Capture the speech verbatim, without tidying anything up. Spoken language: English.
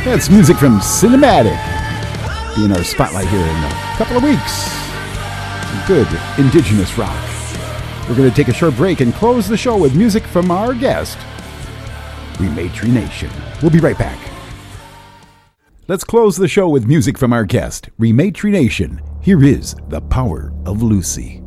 That's music from Cinematic. Be in our spotlight here in a couple of weeks. Good indigenous rock. We're going to take a short break and close the show with music from our guest, Rematry Nation. We'll be right back. Let's close the show with music from our guest, Rematry Nation. Here is The Power of Lucy.